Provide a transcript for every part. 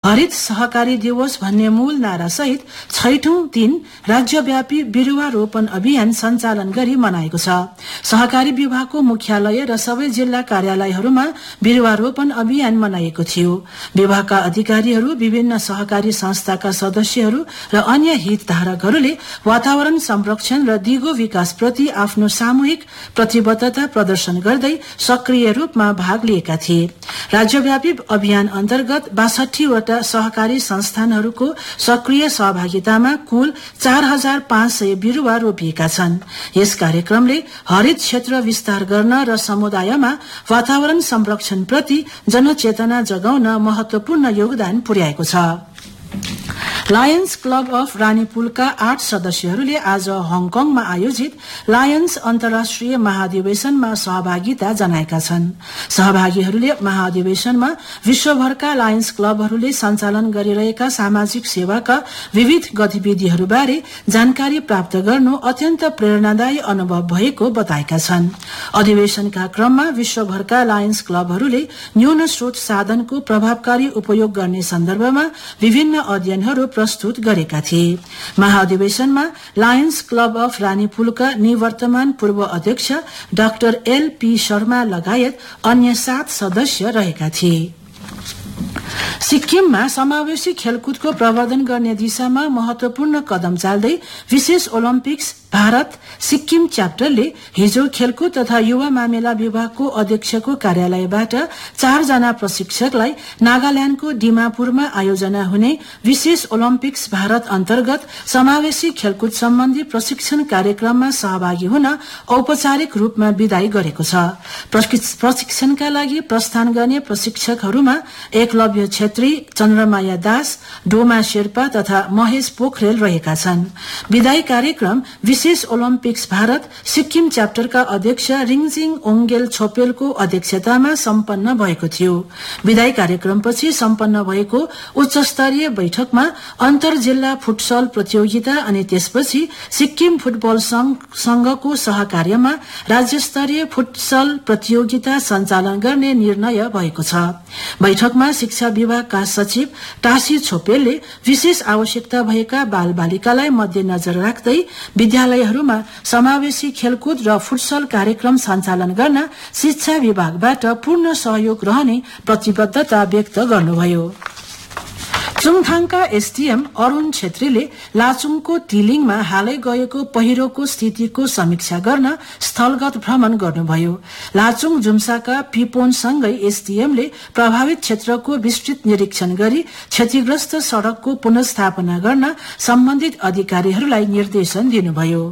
हरित सहकारी दिवस भन्ने मूल नारा सहित 6औं दिन राज्यव्यापी बिरुवा रोपन अभियान सञ्चालन गरी मनाएको छ। सहकारी विभागको मुख्यालय र सबै जिल्ला कार्यालयहरूमा बिरुवा रोपन अभियान मनाइएको थियो। विभागका अधिकारीहरू, विभिन्न सहकारी संस्थाका सदस्यहरू र अन्य हितधारकहरूले वातावरण संरक्षण र दिगो विकासप्रति आफ्नो सामूहिक प्रतिबद्धता प्रदर्शन गर्दै सक्रिय रूपमा भाग लिएका थिए। राज्यव्यापी अभियान अन्तर्गत 62 वटा सहकारी संस्थानहरूको सक्रिय सहभागितामा कुल 4500 बिरुवा रोपिएका छन्। यस कार्यक्रमले हरित क्षेत्र विस्तार गर्न र समुदायमा वातावरण संरक्षण प्रति जनचेतना जगाउन महत्वपूर्ण योगदान पुर्याएको छ। लायन्स क्लब अफ रानीपुलका 8 सदस्यहरूले आज हङकङमा आयोजित लायन्स अन्तर्राष्ट्रिय महाधिवेशनमा सहभागिता जनाएका छन्। सहभागीहरूले महाधिवेशनमा विश्वभरका लायन्स क्लबहरूले सञ्चालन गरिरहेका सामाजिक सेवाका विविध गतिविधिहरूबारे जानकारी प्राप्त गर्नु अत्यन्त प्रेरणादायी अनुभव भएको बताएका छन्। अधिवेशनका क्रममा विश्वभरका लायन्स क्लबहरूले न्यून स्रोत साधनको प्रभावकारी उपयोग गर्ने सन्दर्भमा विभिन्न अध्ययनहरू प्रस्तुत गरेका थिए। महाधिवेशनमा लायन्स क्लब अफ रानीपुलका निवर्तमान पूर्व अध्यक्ष डाक्टर एल.पी. शर्मा लगायत अन्य 7 सदस्य रहेका थिए। सिक्किममा समावेशी खेलकुदको प्रवर्धन गर्ने दिशामा महत्वपूर्ण कदम चाल्दै विशेष ओलम्पिक्स भारत सिक्किम च्याप्टरले हिजो खेलकुद तथा युवा मामिला विभागको अध्यक्षको कार्यालयबाट 4 जना प्रशिक्षकलाई नागाल्याण्डको डिमापुरमा आयोजना हुने विशेष ओलम्पिक्स भारत अन्तर्गत समावेशी खेलकुद सम्बन्धी प्रशिक्षण कार्यक्रममा सहभागी हुन औपचारिक रूपमा विदाई गरेको छ। प्रशिक्षणका लागि प्रस्थान गर्ने प्रशिक्षकहरूमा एकलव्य छेत्री, चन्द्रमाया दास, डोमा शेर्पा तथा महेश पोखरेल रहेका छन्। विदाई कार्यक्रम विशेष ओलम्पिक्स भारत सिक्किम च्याप्टरका अध्यक्ष रिङजिङ ओङ्गेल छोपेलको अध्यक्षतामा सम्पन्न भएको थियो। विदाई कार्यक्रमपछि सम्पन्न भएको उच्च स्तरीय बैठकमा अन्तर जिल्ला फुटसल प्रतियोगिता अनि त्यसपछि सिक्किम फुटबल संघको सहकार्यमा राज्य स्तरीय फुटसल प्रतियोगिता सञ्चालन गर्ने निर्णय भएको छ। बैठकमा शिक्षा विभागका सचिव टासी छोपेलले विशेष आवश्यकता भएका बाल बालिकालाई मध्यनजर राख्दै विद्यालयहरूमा समावेशी खेलकुद र फुटसल कार्यक्रम सञ्चालन गर्न शिक्षा विभागबाट पूर्ण सहयोग रहने प्रतिबद्धता व्यक्त गर्नुभयो। चुङथाङका एसडीएम अरूण छेत्रीले लाचुङको टिलिङमा हालै गएको पहिरोको स्थितिको समीक्षा गर्न स्थलगत भ्रमण गर्नुभयो। लाचुङ जुम्साका पिपोनसँगै एसडीएमले प्रभावित क्षेत्रको विस्तृत निरीक्षण गरी क्षतिग्रस्त सड़कको पुनर्स्थापना गर्न सम्बन्धित अधिकारीहरूलाई निर्देशन दिनुभयो।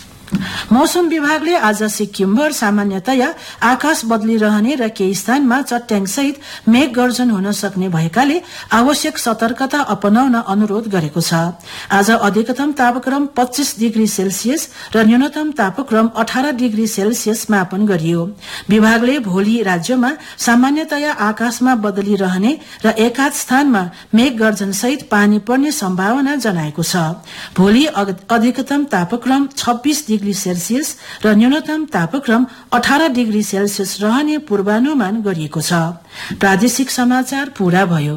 मौसम विभागले आज सिक्किमभर सामान्यतया आकाश बदलिरहने र केही स्थानमा चट्याङ सहित मेघ गर्जन हुन सक्ने भएकाले आवश्यक सतर्कता अपनाउन अनुरोध गरेको छ। आज अधिकतम तापक्रम 25 डिग्री सेल्सियस र न्यूनतम तापक्रम 18 डिग्री सेल्सियस मापन गरियो। विभागले भोलि राज्यमा सामान्यतया आकाशमा बदलिरहने र एकाध स्थानमा मेघ गर्जन सहित पानी पर्ने सम्भावना जनाएको छ। भोलि अधिकतम तापक्रम 26 डिग्री सेल्सियस र न्यूनतम तापक्रम 18 डिग्री सेल्सियस रहने पूर्वानुमान गरिएको छ। प्रादेशिक समाचार पूरा भयो।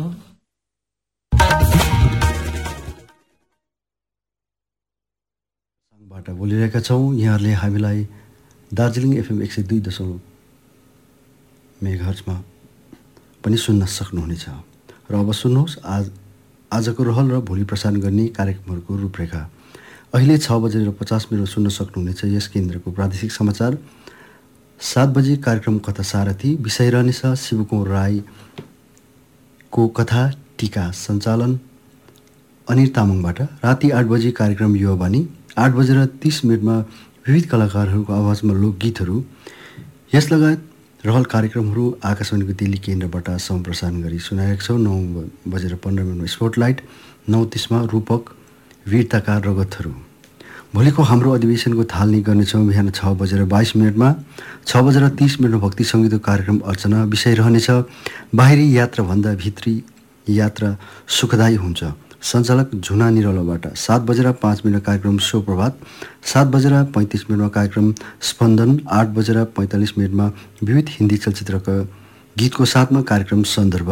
बाट बोलिरहेका छौं। यहाँहरूले हामीलाई दार्जिलिङ एफएम 102.9 मेगाहर्जमा पनि सुन्न सक्नुहुनेछ। र अब सुन्नुहोस् आजको रहल र भोलि प्रसारण गर्ने कार्यक्रमहरूको रूपरेखा। अहिले 6:50 सुन्न सक्नुहुनेछ यस केन्द्रको प्रादेशिक समाचार। 7 बजे कार्यक्रम कथा सारथी, विषय रहनेछ शिवकुमार राईको कथा टीका, सञ्चालन अनिल तामाङबाट। राति 8 बजे कार्यक्रम युवावाणी, 8:30 विविध कलाकारहरूको आवाजमा लोकगीतहरू। यस लगायत रहल कार्यक्रमहरू आकाशवाणीको दिल्ली केन्द्रबाट सम्प्रसारण गरी सुनाएका छौँ। 9:15 स्पोटलाइट, 9:30 रूपक वीरताका रगतहरू। भोलिको हाम्रो अधिवेशनको थालनी गर्नेछौँ बिहान 6:22 6:30 भक्ति सङ्गीतको कार्यक्रम अर्चना। विषय रहनेछ बाहिरी यात्राभन्दा भित्री यात्रा सुखदायी हुन्छ, सञ्चालक झुना निरौलाबाट। 7:05 कार्यक्रम सुप्रभात, 7:35 कार्यक्रम स्पन्दन, 8:45 विविध हिन्दी चलचित्रका गीतको साथमा कार्यक्रम सन्दर्भ,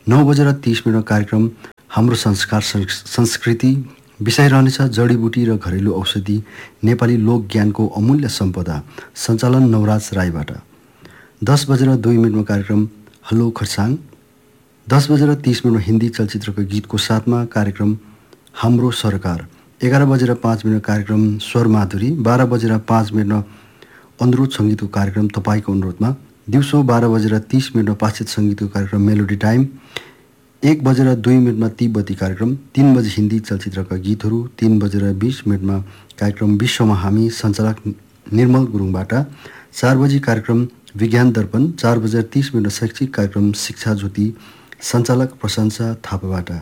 9:30 कार्यक्रम हाम्रो संस्कार संस्कृति विषय रहनेछ जडीबुटी र घरेलु औषधि नेपाली लोक ज्ञानको अमूल्य सम्पदा सञ्चालन नवराज राईबाट। 10:02 कार्यक्रम हल्लो खरसाङ। 10:30 हिन्दी चलचित्रको गीतको साथमा कार्यक्रम हाम्रो सरकार। 11:05 कार्यक्रम स्वर माधुरी। 12:05 अनुरोध सङ्गीतको कार्यक्रम तपाईँको अनुरोधमा। दिउँसो 12:30 पाश्चात्य सङ्गीतको कार्यक्रम मेलोडी टाइम। 1:02 तिब्बती कार्यक्रम। 3 बजे हिन्दी चलचित्रका गीतहरू। 3:20 कार्यक्रम विश्वमा हामी सञ्चालक निर्मल गुरुङबाट। 4 बजे कार्यक्रम विज्ञान दर्पण। 4:30 शैक्षिक कार्यक्रम शिक्षा ज्योति सञ्चालक प्रशंसा थापाबाट।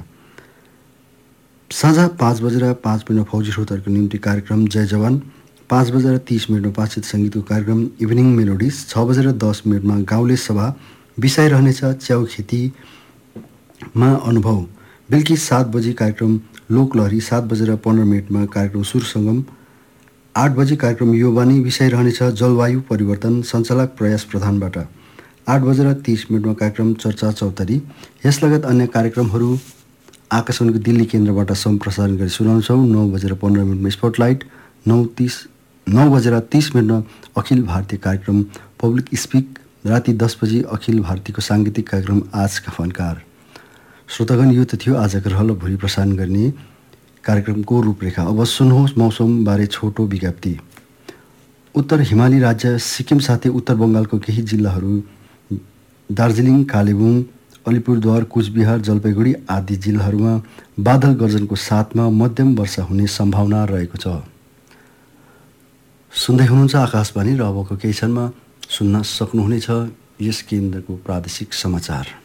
साँझ 5:05 फौजी श्रोताहरूको निम्ति कार्यक्रम जय जवान। 5:30 पाश्चात्य सङ्गीतको कार्यक्रम इभिनिङ मेलोडिज। 6:10 गाउँले सभा विषय रहनेछ च्याउ खेतीमा अनुभव। बेलुकी 7 बजे कार्यक्रम लोकलहरी। 7:15 कार्यक्रम सुर सङ्गम। 8 बजे कार्यक्रम युवानी विषय रहनेछ जलवायु परिवर्तन सञ्चालक प्रयास प्रधानबाट। 8:30 कार्यक्रम चर्चा चौतारी। यस लगायत अन्य कार्यक्रमहरू आकाशवाणीको दिल्ली केन्द्रबाट सम्प्रसारण गरी सुनाउँछौँ। 9:15 स्पटलाइट। 9:30 अखिल भारतीय कार्यक्रम पब्लिक स्पिक। राति 10 बजे अखिल भारतीयको साङ्गीतिक कार्यक्रम आजका फनकार। श्रोतागण, यो त थियो आजको रहल भोलि प्रसारण गर्ने कार्यक्रमको रूपरेखा। अब सुन्नुहोस् मौसमबारे छोटो विज्ञप्ति। उत्तर हिमाली राज्य सिक्किम साथै उत्तर बङ्गालको केही जिल्लाहरू दार्जिलिङ, कालेबुङ, अलिपुरद्वार, कुचबिहार, जलपाइगुडी आदि जिल्लाहरूमा बादल गर्जनको साथमा मध्यम वर्षा हुने सम्भावना रहेको छ। सुन्दै हुनुहुन्छ आकाशवाणी र अबको केही क्षणमा सुन्न सक्नुहुनेछ यस केन्द्रको प्रादेशिक समाचार।